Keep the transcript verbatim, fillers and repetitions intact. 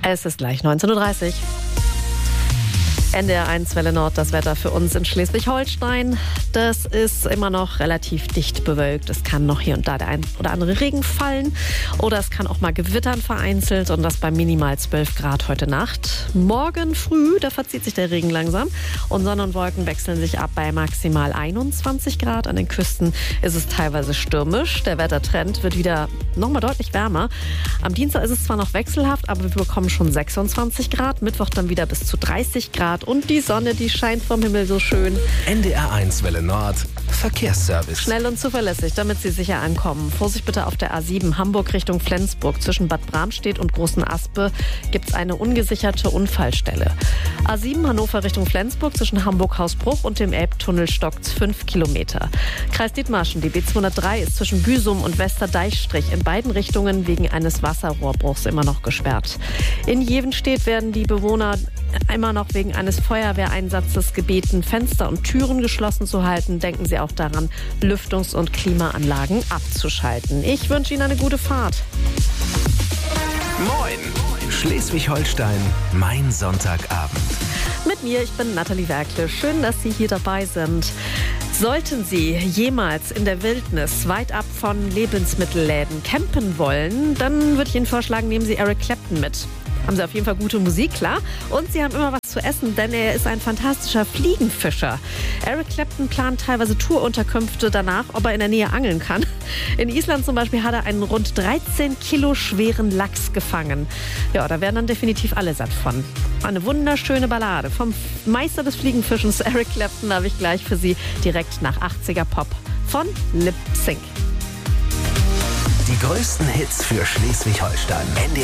Es ist gleich neunzehn Uhr dreißig. N D R eins Welle Nord, das Wetter für uns in Schleswig-Holstein. Das ist immer noch relativ dicht bewölkt. Es kann noch hier und da der ein oder andere Regen fallen. Oder es kann auch mal gewittern vereinzelt und das bei minimal zwölf Grad heute Nacht. Morgen früh, da verzieht sich der Regen langsam und Sonne und Wolken wechseln sich ab bei maximal einundzwanzig Grad. An den Küsten ist es teilweise stürmisch. Der Wettertrend wird wieder nochmal deutlich wärmer. Am Dienstag ist es zwar noch wechselhaft, aber wir bekommen schon sechsundzwanzig Grad. Mittwoch dann wieder bis zu dreißig Grad. Und die Sonne, die scheint vom Himmel so schön. N D R eins Welle Nord, Verkehrsservice. Schnell und zuverlässig, damit Sie sicher ankommen. Vorsicht bitte auf der A sieben Hamburg Richtung Flensburg. Zwischen Bad Bramstedt und Großen Aspe gibt es eine ungesicherte Unfallstelle. A sieben Hannover Richtung Flensburg zwischen Hamburg-Hausbruch und dem Elbtunnel stockt fünf Kilometer. Kreis Dithmarschen, die B zweihundertdrei ist zwischen Büsum und Westerdeichstrich in beiden Richtungen wegen eines Wasserrohrbruchs immer noch gesperrt. In Jevenstedt werden die Bewohner immer noch wegen eines Feuerwehreinsatzes gebeten, Fenster und Türen geschlossen zu halten. Denken Sie auch daran, Lüftungs- und Klimaanlagen abzuschalten. Ich wünsche Ihnen eine gute Fahrt. Moin! Schleswig-Holstein, mein Sonntagabend. Mit mir, ich bin Nathalie Werkle. Schön, dass Sie hier dabei sind. Sollten Sie jemals in der Wildnis weit ab von Lebensmittelläden campen wollen, dann würde ich Ihnen vorschlagen, nehmen Sie Eric Clapton mit. Haben Sie auf jeden Fall gute Musik, klar. Und Sie haben immer was zu essen, denn er ist ein fantastischer Fliegenfischer. Eric Clapton plant teilweise Tourunterkünfte danach, ob er in der Nähe angeln kann. In Island zum Beispiel hat er einen rund dreizehn Kilo schweren Lachs gefangen. Ja, da werden dann definitiv alle satt von. Eine wunderschöne Ballade vom Meister des Fliegenfischens, Eric Clapton, habe ich gleich für Sie direkt nach achtziger Pop von Lip Sync. Die größten Hits für Schleswig-Holstein. N D